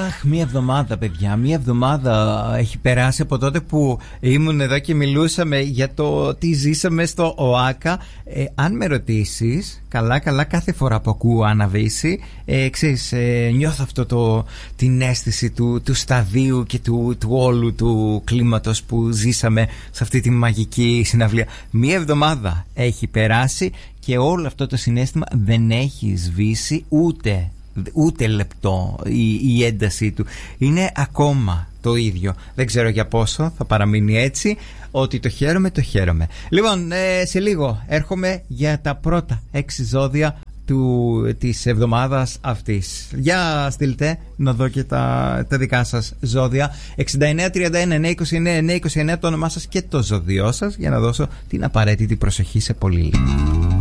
Αχ, μία εβδομάδα, παιδιά. Μία εβδομάδα έχει περάσει από τότε που ήμουν εδώ και μιλούσαμε για το τι ζήσαμε στο ΟΑΚΑ. Αν με ρωτήσεις, καλά, κάθε φορά που ακούω Άννα Βύση, ξέρεις, νιώθω αυτό την αίσθηση του σταδίου και του όλου του κλίματος που ζήσαμε σε αυτή τη μαγική συναυλία. Μία εβδομάδα έχει περάσει και όλο αυτό το συναίσθημα δεν έχει σβήσει ούτε λεπτό. Η έντασή του είναι ακόμα το ίδιο. Δεν ξέρω για πόσο θα παραμείνει έτσι. Ότι το χαίρομαι. Λοιπόν, σε λίγο έρχομαι για τα πρώτα 6 ζώδια της εβδομάδας αυτής. Για στείλτε να δω και τα δικά σας ζώδια. 6931 929 929 το όνομά σας και το ζώδιό σας, για να δώσω την απαραίτητη προσοχή σε πολύ λίγο.